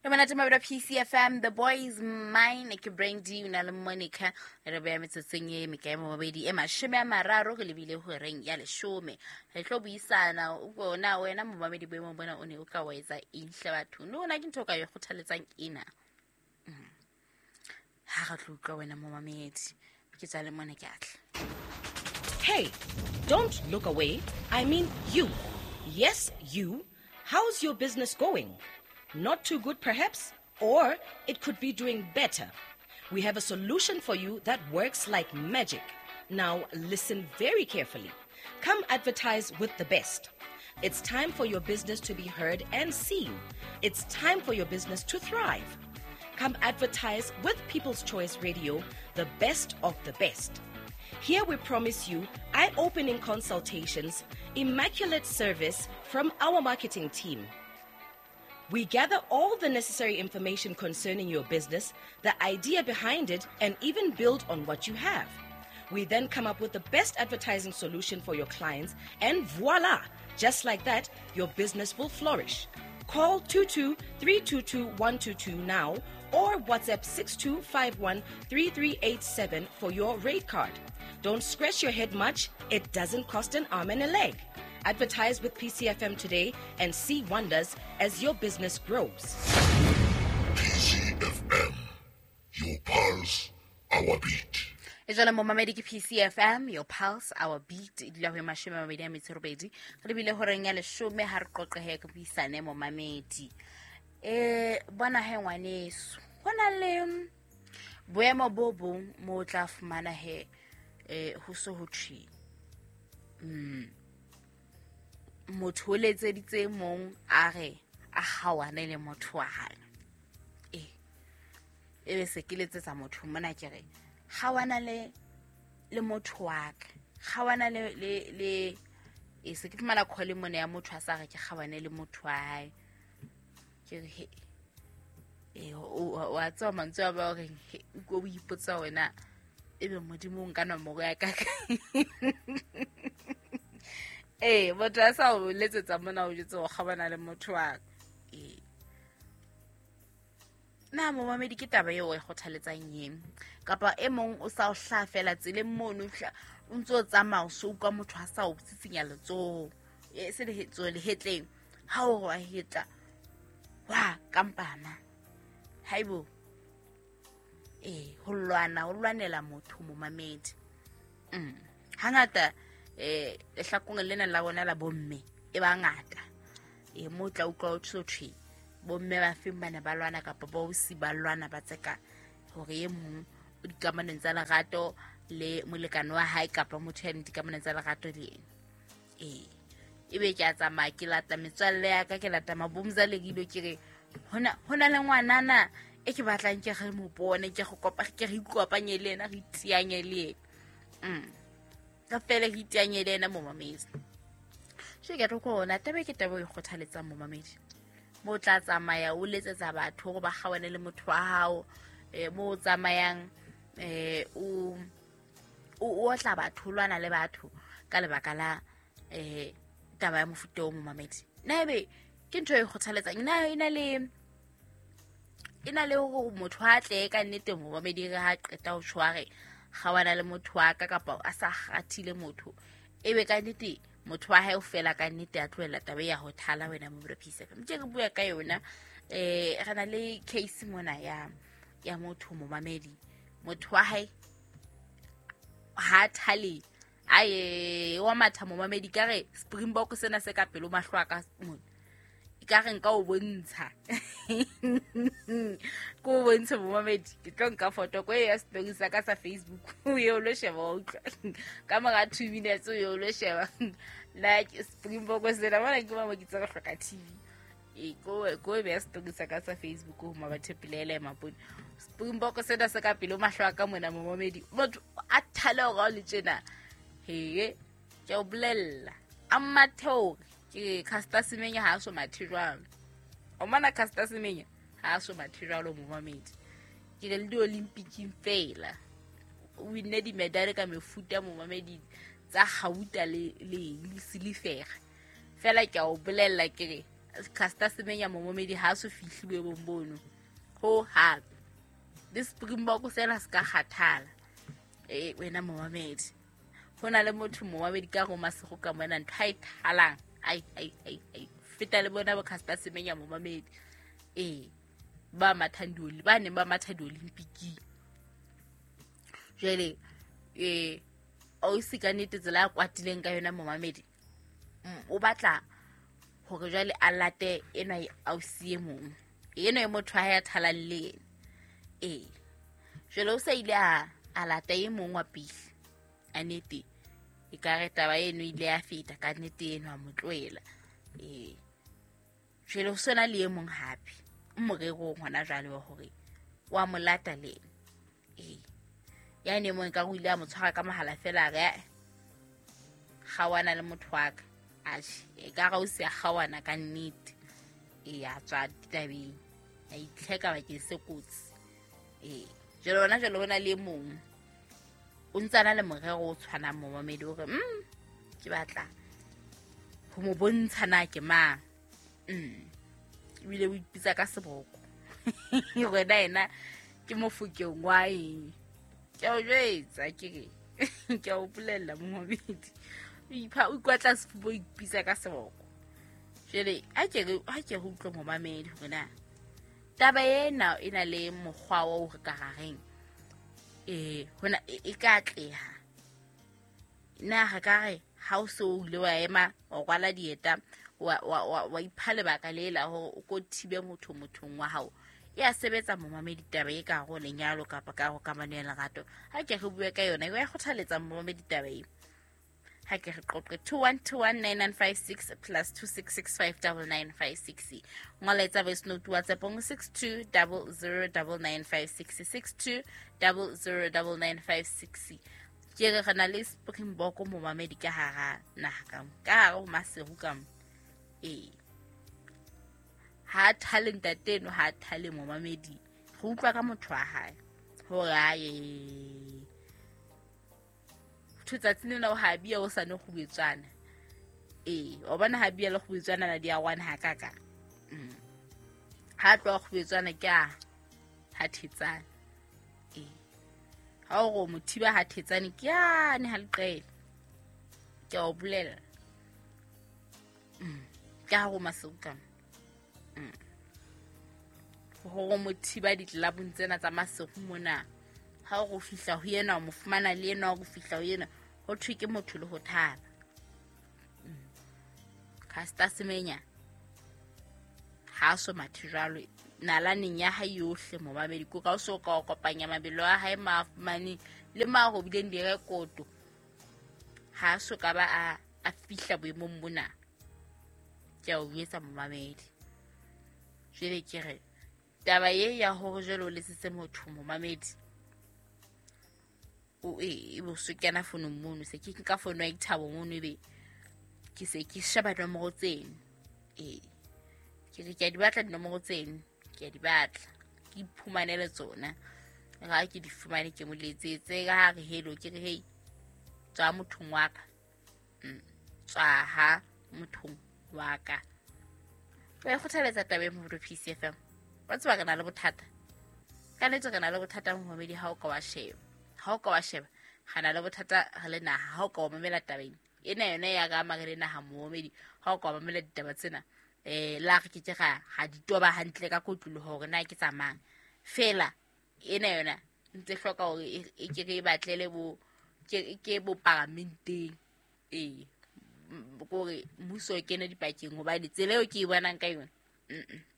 Manata mabra PCFM, the boys mine ke bring you na le Monica re be metsotseng e mekemo mabedi e mashome a mararo go lebile ho reng ya leshome re tlo buisana o bona wena mo mamedi bo mo bona o ne o ka wa etsa inhle batho no na ke ntho ka yo kgothaletsang ina ha ga tlo ka wena mo mamedi ke tsa le mona ke atle. Hey, don't look away. I mean you. Yes, you. How's your business going? Not too good, perhaps? Or it could be doing better. We have a solution for you that works like magic. Now, listen very carefully. Come advertise with the best. It's time for your business to be heard and seen. It's time for your business to thrive. Come advertise with People's Choice Radio, the best of the best. Here we promise you eye-opening consultations, immaculate service from our marketing team. We gather all the necessary information concerning your business, the idea behind it, and even build on what you have. We then come up with the best advertising solution for your clients, and voila! Just like that, your business will flourish. Call 22-322-122 now or WhatsApp 6251-3387 for your rate card. Don't scratch your head much. It doesn't cost an arm and a leg. Advertise with PCFM today and see wonders as your business grows. PCFM, your pulse, our beat. Ejala mo mamedi ke PCFM, your pulse, our beat. Idila ho mashome a mabedi a metso robedi. Re bile ho reng ya leshome ha re qoqehe ke buisane mo mamedi. Bona he ngwaneso. Hona le boemo bo bong mo tla fumana he ho so ho thwi. Motho le tseditse mong a re a hawane le motho wa hae be se ke letsetsa motho mona ke re hawana le motho wa ka hawana le se ke tmana khole mona ya motho a sa re ke hawane le motho wa hae ke re o a tswa mantso ba re go ipotsa wena ebe modimo nka nomoro ya ka motho a sa o letsetsa mona o jetse o gabana le motho wa na mo mamedi ke taba eo e kgothaletsang yeng kapa e mong o sa o hlafela tsele mono o ntso tsamaya o so ka motho a sa o tsitsinya letso se le hetso le hetleng ha o wa hetla wa kampana haibo ho lwanela motho mo mamedi hangata le hlakong lena la bona la bomme e ba ngata mo tla utlwa o tsotsi bomme ba fimbana ba lwana kapa ba o si ba lwana ba tseka hore ye mong o dikamaneng tsa lerato le molekane wa hae kapa motho ya dikamaneng tsa lerato le ebe ke a tsamaya ke lata metswalle ya ka ke lata mabomza le gilo ke re hona le ngwanana e ke batlang ke re mo bone ke go kopa ke re ikopanye le ena re tianye le ka fele re tianye le ena mo mamedi se ke tlo kona tabe ke tabe go kgothaletsa mo mamedi mo tla tsamaya o letsetsa batho go ba gawane le motho wa hao mo tsamayang o tla batho lwana le batho ka lebaka la taba ya mofuta o mo mamedi naebe ke ntho e kgothaletsang ina le go motho a tle ka nnete mo mamedi re ha qeta o tshware gawana le motho wa ka kapa a sa gathile motho ebe ka nnete motho wa hae o fela ka nnete a tloela tabe ya ho thala wena mo PCFM ke re bua ka yona gana le case mona ya motho mo mamedi motho wa hae ha thale wa matha mo mamedi ka re Springbok sena se ka pelo mahlwa ka mona ka re nka o bontsha ko bontsha mo mamedi ke tlo nka photo ko ya story sa ka sa Facebook o yo lo sheba o ka mara 2 minutes o yo lo sheba like Springbok sena bona ke mama ke tsaka hloka TV go be story sa ka sa Facebook o mabathepilele mapone Springbok sena se ka pelo mahlwa ka mona mo mamedi motho a thala go le tsena ke o blella amma theory ke Caster Semenya ha so material o mana Caster Semenya ha so material mo mamedi ke le di Olympic fela o winne di medal ka mefuta mo mamedi tsa gauta le silifere fela ke o bolella ke re Caster Semenya Momamedi ha so fihlile bombono ho ha this Springbok sela ska khathala wena Momamedi hona le motho Momamedi ka go masego ka mona ntho a ithalang ai feta le bona ba Caster Semenya Momamedi ba mathandoli ba ne ba mathadi Olimpiki jele o se ka nnete tsela ya kwatileng ka yona Momamedi o batla hore jale a late ena e ausie mong eno e motho a ya thalang le jele o sa ile a lata e mong wa pele a nnete e ka re taba eno ile ya feta ka nnete eno a motloela jele o sona le e mong hape mmorego ngwana jale wa hore wa molata le ya ne mo nka go ile a motshwara ka mahala fela ga gawana le motho wa ka e ka ga o se gawana ka nnete ya tswa ditabeng a itlheka ba ke se kotsi jelo bona jelo bona le mong o ntsana le morero o tshwana Momamedi o re ke batla go mo bontshana ke mang bile o ipitsa ka seboko wena ena ke mofukeng wa ke o jwetsa ke o pulela Momamedi o ipha o kwatla sefubo ipitsa ka seboko jele a ke go utlwa Momamedi hona taba ena ina le mogwa wa o ka gareng hona e ka tleha na ga gare ha o so le wa ema o kwala dieta wa iphale ba ka lela ho o ko thibe mothong wa hao ya sebetsa Momamedi taba e ka go lenyalo kapa ka go kamanela gato ha ke go bua ka yona e go thaletsa Momamedi taba e ha ke re qoqe 21219956 plus 26659956 ngoletsa voice note WhatsApp 62009956 62009956 ke re gana le Springbok Momamedi ka hara naga ka go masego ka ha talenta teno ha thale Momamedi go utlwa ka motho wa hae hore aye thutsa tsinena o habia o sa ne go betswana o bona habia le go betswana na dia one ha kaka ha tlo go betswana ke ha thetsana ha o go mothiba ha thetsane ke ya ne ha leqele ke o bulela ka go masuka go mothiba ditlabong tsena tsa masego mona ha go fihla ho yena mo fumana le yena go fihla ho yena ho thwe ke motho le ho thaba Caster Semenya ha so mathijalo nalaneng ya ha yohle Momamedi ko ka o so ka kopanya mabelo a hae mafumane le ma go bileng direkoto ha so ka ba a fihla boemong bona ke o yetsa Momamedi jele ke re taba ye ya hore jelo le se motho Momamedi o bo se kana fono mono se ke ka fono ya ithabo mono be ke se ke shaba nomoro tseno ke re ke di batla dinomoro tseno ke di batla ke iphumanele tsona ga ke di fumane ke mo letsetse ga re hello ke re hey tswa mothong wa ka tswa ha mothong wa ka wa go thaletsa tabe mo PCFM wa tswa kana le bothata ka netse kana le bothata Momamedi ha o ka wa sheba gana le bothata ga le naga ha o ka wa mamela tabeng ena yona ya ga magere naga Momamedi ha o ka wa mamela ditaba tsena la re ke ga di toba hantle ka kotlulo hore na ke tsamang fela ena yona ntse hloka hore e ke re batlele ke bo parlamenteng gore mmuso ke ne dipakeng go ba ditsela o ke e bonang ka yona